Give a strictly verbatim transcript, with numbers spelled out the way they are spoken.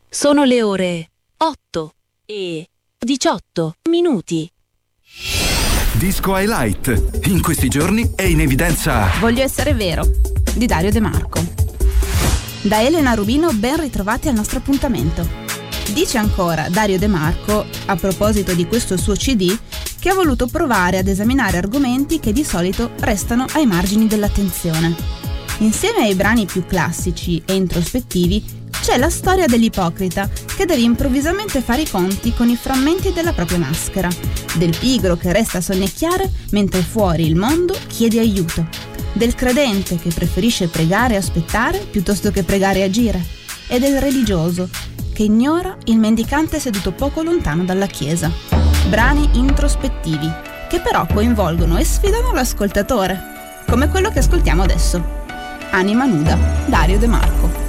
Sono le ore otto e diciotto minuti. Disco Highlight. In questi giorni è in evidenza Voglio essere vero, di Dario De Marco. Da Elena Rubino, ben ritrovati al nostro appuntamento. Dice ancora Dario De Marco, a proposito di questo suo C D, che ha voluto provare ad esaminare argomenti che di solito restano ai margini dell'attenzione. Insieme ai brani più classici e introspettivi, c'è la storia dell'ipocrita che deve improvvisamente fare i conti con i frammenti della propria maschera, del pigro che resta a sonnecchiare mentre fuori il mondo chiede aiuto, del credente che preferisce pregare e aspettare piuttosto che pregare e agire, e del religioso che ignora il mendicante seduto poco lontano dalla chiesa. Brani introspettivi che però coinvolgono e sfidano l'ascoltatore, come quello che ascoltiamo adesso. Anima nuda, Dario De Marco.